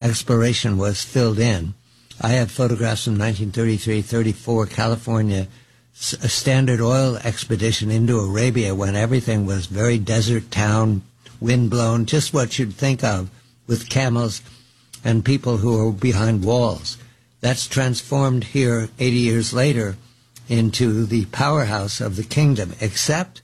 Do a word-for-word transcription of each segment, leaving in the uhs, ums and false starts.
exploration was filled in. I have photographs from nineteen thirty-three thirty-four, California, a Standard Oil expedition into Arabia when everything was very desert town, wind-blown, just what you'd think of, with camels and people who are behind walls. That's transformed here eighty years later into the powerhouse of the kingdom, except,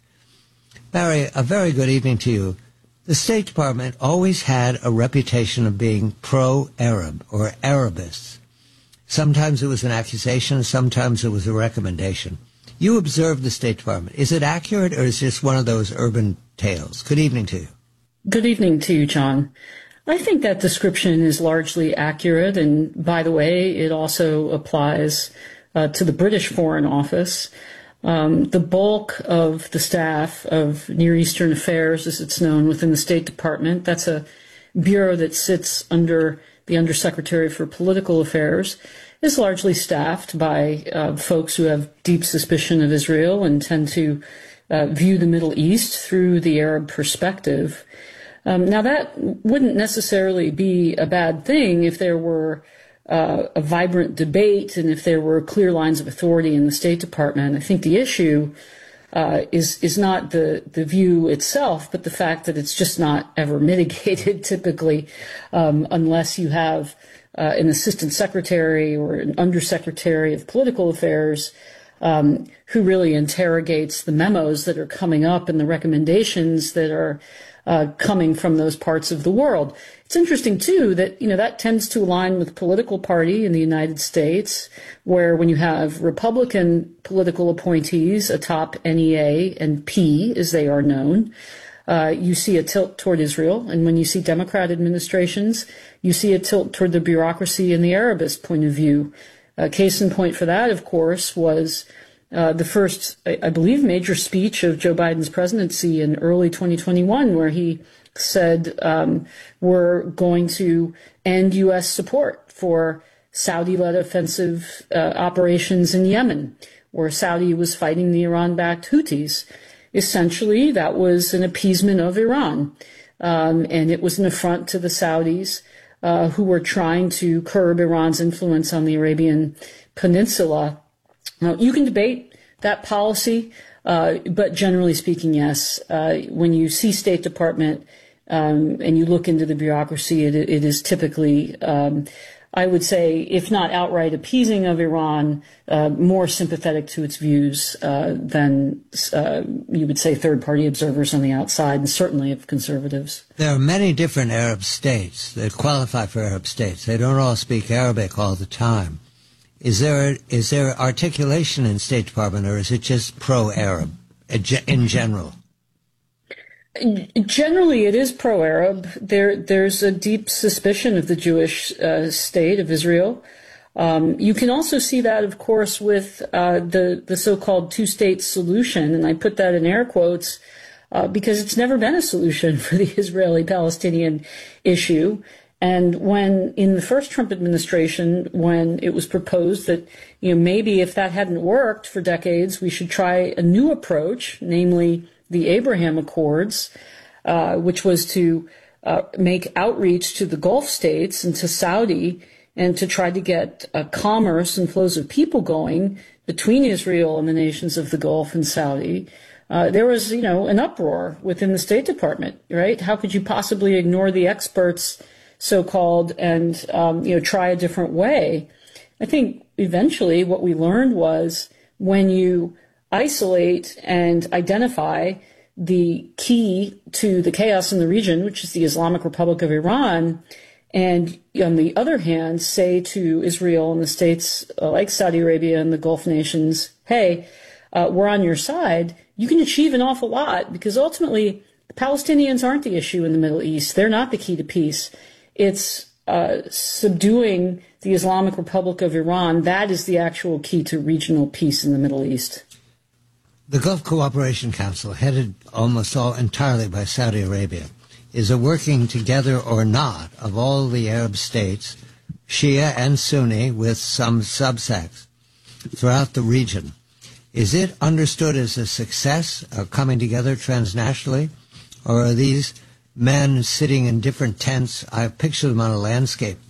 Barry, a very good evening to you. The State Department always had a reputation of being pro-Arab or Arabists. Sometimes it was an accusation, sometimes it was a recommendation. You observed the State Department. Is it accurate, or is it just one of those urban tales? Good evening to you. Good evening to you, John. I think that description is largely accurate, and by the way, it also applies uh, to the British Foreign Office. Um, the bulk of the staff of Near Eastern Affairs, as it's known within the State Department, that's a bureau that sits under the Undersecretary for Political Affairs, is largely staffed by uh, folks who have deep suspicion of Israel and tend to uh, view the Middle East through the Arab perspective. Um, now, that wouldn't necessarily be a bad thing if there were uh, a vibrant debate and if there were clear lines of authority in the State Department. I think the issue uh, is is not the, the view itself, but the fact that it's just not ever mitigated typically um, unless you have uh, an assistant secretary or an undersecretary of political affairs um, who really interrogates the memos that are coming up and the recommendations that are Uh, coming from those parts of the world. It's interesting, too, that, you know, that tends to align with political party in the United States, where when you have Republican political appointees atop N E A and P, as they are known, uh, you see a tilt toward Israel. And when you see Democrat administrations, you see a tilt toward the bureaucracy and the Arabist point of view. Uh, case in point for that, of course, was Uh, the first, I, I believe, major speech of Joe Biden's presidency in early twenty twenty-one, where he said um, we're going to end U S support for Saudi-led offensive uh, operations in Yemen, where Saudi was fighting the Iran-backed Houthis. Essentially, that was an appeasement of Iran, um, and it was an affront to the Saudis uh, who were trying to curb Iran's influence on the Arabian Peninsula. Now, you can debate that policy, uh, but generally speaking, yes. Uh, when you see State Department um, and you look into the bureaucracy, it, it is typically, um, I would say, if not outright appeasing of Iran, uh, more sympathetic to its views uh, than uh, you would say third-party observers on the outside, and certainly of conservatives. There are many different Arab states that qualify for Arab states. They don't all speak Arabic all the time. Is there is there articulation in State Department, or is it just pro-Arab in general? Generally, it is pro-Arab. There, there's a deep suspicion of the Jewish uh, state of Israel. Um, you can also see that, of course, with uh, the the so-called two-state solution, and I put that in air quotes uh, because it's never been a solution for the Israeli-Palestinian issue. And when in the first Trump administration, when it was proposed that, you know, maybe if that hadn't worked for decades, we should try a new approach, namely the Abraham Accords, uh, which was to uh, make outreach to the Gulf states and to Saudi and to try to get uh, commerce and flows of people going between Israel and the nations of the Gulf and Saudi. Uh, there was, you know, an uproar within the State Department, right? How could you possibly ignore the experts, so-called, and, um, you know, try a different way? I think eventually what we learned was when you isolate and identify the key to the chaos in the region, which is the Islamic Republic of Iran, and on the other hand, say to Israel and the states uh, like Saudi Arabia and the Gulf nations, hey, uh, we're on your side, you can achieve an awful lot, because ultimately the Palestinians aren't the issue in the Middle East. They're not the key to peace. It's uh, subduing the Islamic Republic of Iran. That is the actual key to regional peace in the Middle East. The Gulf Cooperation Council, headed almost all entirely by Saudi Arabia, is a working together or not of all the Arab states, Shia and Sunni, with some subsects throughout the region. Is it understood as a success of coming together transnationally, or are these men sitting in different tents? I picture them on a landscape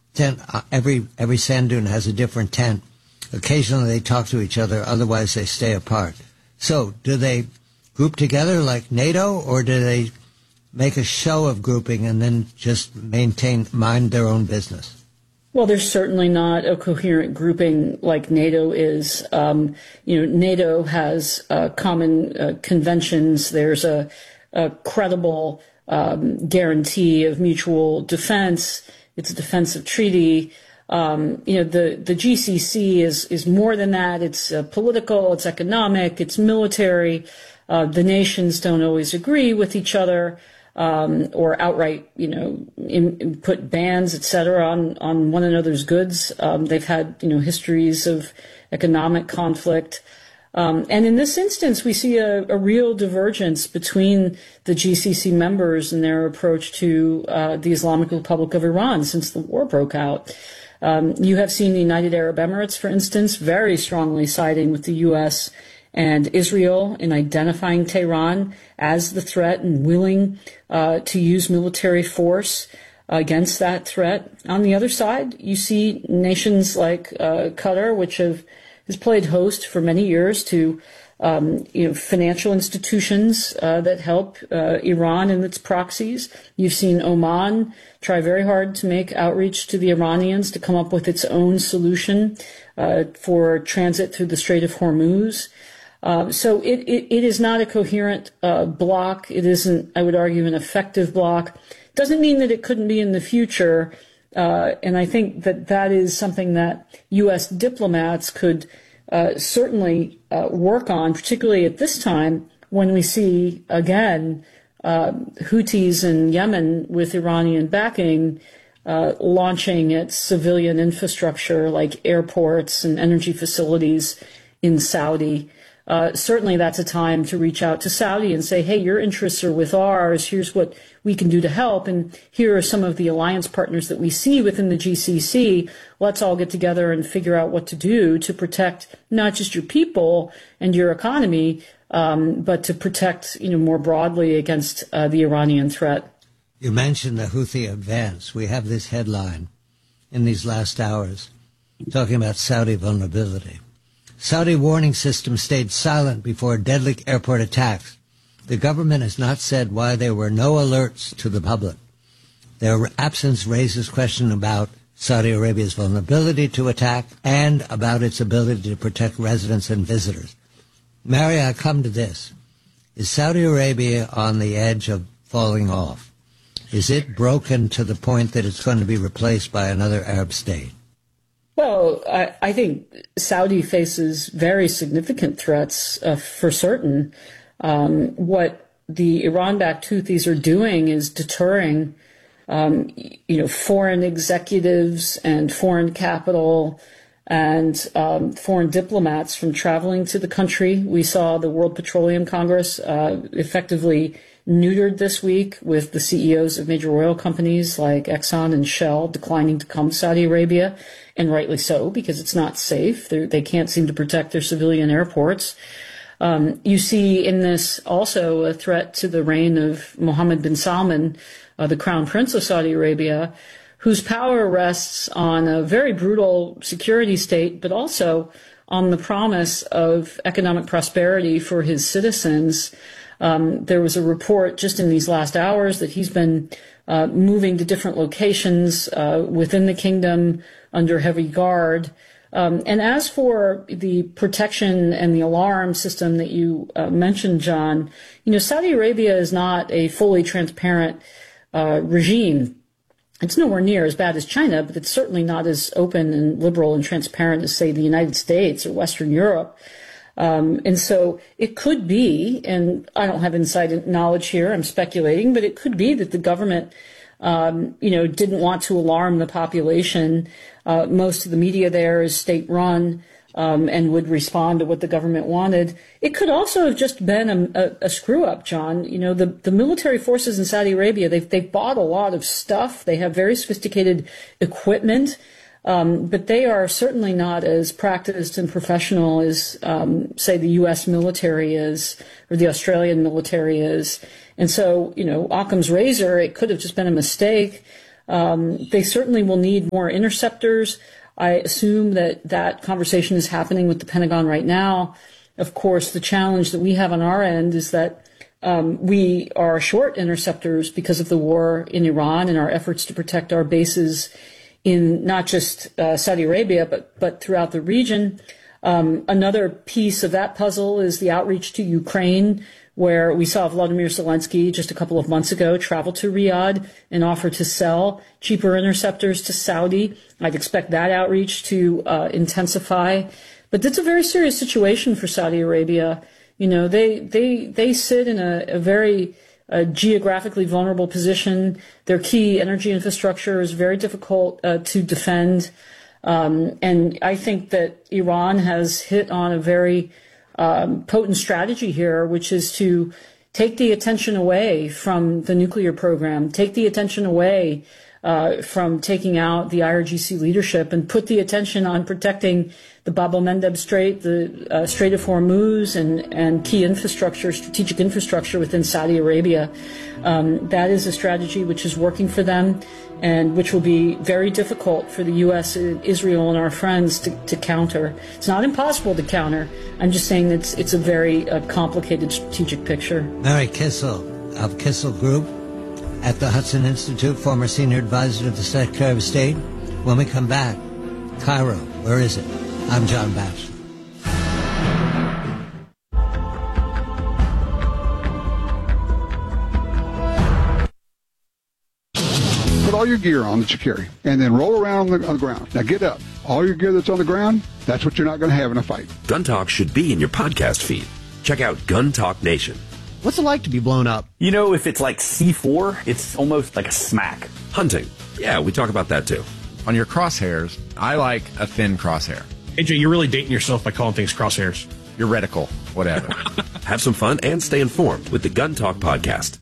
tent, uh, every every sand dune has a different tent. Occasionally they talk to each other, otherwise they stay apart. So do they group together like NATO, or do they make a show of grouping and then just maintain, mind their own business? Well, there's certainly not a coherent grouping like NATO is. Um, you know, NATO has uh, common uh, conventions. There's a, a credible um, guarantee of mutual defense. It's a defensive treaty. Um, you know, the, the G C C is, is more than that. It's uh, political, it's economic, it's military. Uh, the nations don't always agree with each other. Um, or outright, you know, in, in put bans, et cetera, on, on one another's goods. Um, they've had, you know, histories of economic conflict. Um, and in this instance, we see a, a real divergence between the G C C members and their approach to uh, the Islamic Republic of Iran since the war broke out. Um, you have seen the United Arab Emirates, for instance, very strongly siding with the U S and Israel in identifying Tehran as the threat and willing uh, to use military force against that threat. On the other side, you see nations like uh, Qatar, which have has played host for many years to um, you know, financial institutions uh, that help uh, Iran and its proxies. You've seen Oman try very hard to make outreach to the Iranians to come up with its own solution uh, for transit through the Strait of Hormuz. Uh, so it, it, it is not a coherent uh, bloc. It isn't, I would argue, an effective bloc. Doesn't mean that it couldn't be in the future. Uh, and I think that that is something that U S diplomats could uh, certainly uh, work on, particularly at this time when we see, again, uh, Houthis in Yemen with Iranian backing uh, launching its civilian infrastructure like airports and energy facilities in Saudi. Uh, certainly that's a time to reach out to Saudi and say, hey, your interests are with ours. Here's what we can do to help. And here are some of the alliance partners that we see within the G C C. Let's all get together and figure out what to do to protect not just your people and your economy, um, but to protect, you know, more broadly against uh, the Iranian threat. You mentioned the Houthi advance. We have this headline in these last hours talking about Saudi vulnerability. Saudi warning system stayed silent before deadly airport attacks. The government has not said why there were no alerts to the public. Their absence raises question about Saudi Arabia's vulnerability to attack and about its ability to protect residents and visitors. Mary, I come to this. Is Saudi Arabia on the edge of falling off? Is it broken to the point that it's going to be replaced by another Arab state? Well, I, I think Saudi faces very significant threats uh, for certain. Um, what the Iran-backed Houthis are doing is deterring, um, you know, foreign executives and foreign capital and um, foreign diplomats from traveling to the country. We saw the World Petroleum Congress uh, effectively neutered this week with the C E Os of major oil companies like Exxon and Shell declining to come to Saudi Arabia, and rightly so, because it's not safe. They're, they can't seem to protect their civilian airports. Um, you see in this also a threat to the reign of Mohammed bin Salman, uh, the Crown Prince of Saudi Arabia, whose power rests on a very brutal security state, but also on the promise of economic prosperity for his citizens. Um, there was a report just in these last hours that he's been uh, moving to different locations uh, within the kingdom under heavy guard. Um, and as for the protection and the alarm system that you uh, mentioned, John, you know, Saudi Arabia is not a fully transparent uh, regime. It's nowhere near as bad as China, but it's certainly not as open and liberal and transparent as, say, the United States or Western Europe. Um, and so it could be, and I don't have inside knowledge here, I'm speculating, but it could be that the government, um, you know, didn't want to alarm the population. Uh, most of the media there is state-run um, and would respond to what the government wanted. It could also have just been a, a, a screw-up, John. You know, the, the military forces in Saudi Arabia, they've, they've bought a lot of stuff. They have very sophisticated equipment. Um, but they are certainly not as practiced and professional as, um, say, the U S military is or the Australian military is. And so, you know, Occam's razor, it could have just been a mistake. Um, they certainly will need more interceptors. I assume that that conversation is happening with the Pentagon right now. Of course, the challenge that we have on our end is that um, we are short interceptors because of the war in Iran and our efforts to protect our bases in not just uh, Saudi Arabia, but, but throughout the region. Um, another piece of that puzzle is the outreach to Ukraine, where we saw Volodymyr Zelensky just a couple of months ago travel to Riyadh and offer to sell cheaper interceptors to Saudi. I'd expect that outreach to uh, intensify. But it's a very serious situation for Saudi Arabia. You know, they they they sit in a, a very uh, geographically vulnerable position. Their key energy infrastructure is very difficult uh, to defend. Um, and I think that Iran has hit on a very um, potent strategy here, which is to take the attention away from the nuclear program, take the attention away uh, from taking out the I R G C leadership, and put the attention on protecting the Bab el-Mandeb Strait, the uh, Strait of Hormuz, and, and key infrastructure, strategic infrastructure within Saudi Arabia. Um, that is a strategy which is working for them, and which will be very difficult for the U S, Israel, and our friends to, to counter. It's not impossible to counter. I'm just saying it's it's a very uh, complicated strategic picture. Mary Kissel of Kissel Group at the Hudson Institute, former senior advisor to the Secretary of State. When we come back, Cairo, where is it? I'm John Batchelor. Put all your gear on that you carry, and then roll around on the, on the ground. Now get up. All your gear that's on the ground, that's what you're not going to have in a fight. Gun Talk should be in your podcast feed. Check out Gun Talk Nation. What's it like to be blown up? You know, if it's like C four, it's almost like a smack. Hunting. Yeah, we talk about that too. On your crosshairs, I like a thin crosshair. A J, you're really dating yourself by calling things crosshairs. Your reticle, whatever. Have some fun and stay informed with the Gun Talk podcast.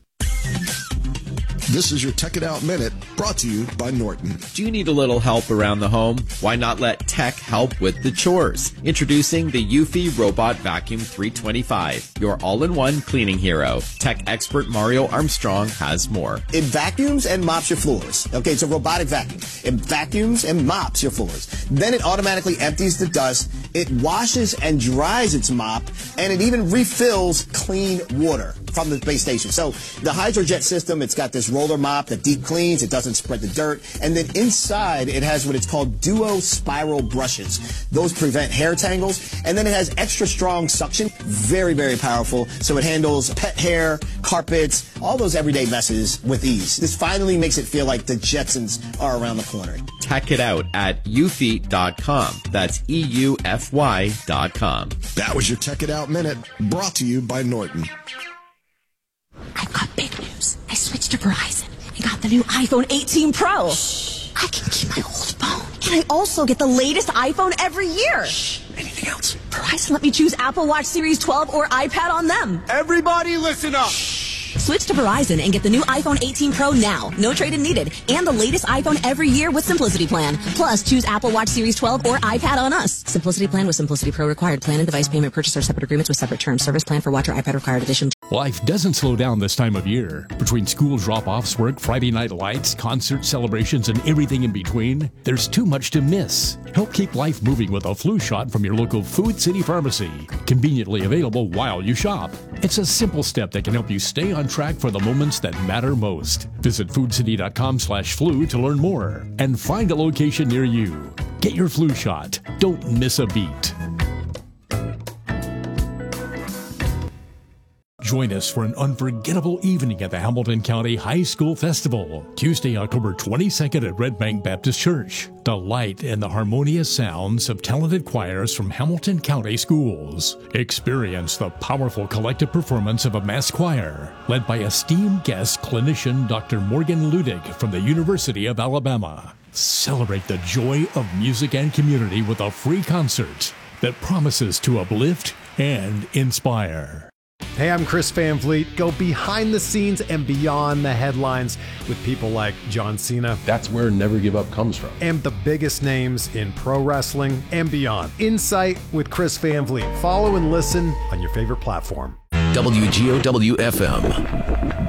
This is your Tech It Out Minute, brought to you by Norton. Do you need a little help around the home? Why not let tech help with the chores? Introducing the Eufy Robot Vacuum three twenty-five, your all-in-one cleaning hero. Tech expert Mario Armstrong has more. It vacuums and mops your floors. Okay, it's a robotic vacuum. It vacuums and mops your floors. Then it automatically empties the dust. It washes and dries its mop, and it even refills clean water from the base station. So the HydroJet system, it's got this roller mop that deep cleans, it doesn't spread the dirt, and then inside it has what it's called duo spiral brushes. Those prevent hair tangles, and then it has extra strong suction, very, very powerful, so it handles pet hair, carpets, all those everyday messes with ease. This finally makes it feel like the Jetsons are around the corner. Check it out at eufy dot com. That's E U F Y dot com. That was your Tech It Out Minute, brought to you by Norton. I've got big news. I switched to Verizon and got the new iPhone eighteen Pro. Shh. I can keep my old phone. And I also get the latest iPhone every year. Shh. Anything else? Verizon let me choose Apple Watch Series twelve or iPad on them. Everybody listen up. Shh. Switch to Verizon and get the new iPhone eighteen Pro now. No trade-in needed. And the latest iPhone every year with Simplicity Plan. Plus, choose Apple Watch Series twelve or iPad on us. Simplicity Plan with Simplicity Pro required. Plan and device payment purchase are separate agreements with separate terms. Service plan for watch or iPad required. Addition. Life doesn't slow down this time of year. Between school drop-offs, work, Friday night lights, concert celebrations, and everything in between, there's too much to miss. Help keep life moving with a flu shot from your local Food City Pharmacy. Conveniently available while you shop. It's a simple step that can help you stay on track for the moments that matter most. Visit food city dot com slash flu to learn more and find a location near you. Get your flu shot. Don't miss a beat. Join us for an unforgettable evening at the Hamilton County High School Festival, Tuesday, October twenty-second at Red Bank Baptist Church. Delight in the harmonious sounds of talented choirs from Hamilton County schools. Experience the powerful collective performance of a mass choir, led by esteemed guest clinician Doctor Morgan Ludig from the University of Alabama. Celebrate the joy of music and community with a free concert that promises to uplift and inspire. Hey, I'm Chris Van Vliet. Go behind the scenes and beyond the headlines with people like John Cena. That's where Never Give Up comes from. And the biggest names in pro wrestling and beyond. Insight with Chris Van Vliet. Follow and listen on your favorite platform. W G O W F M.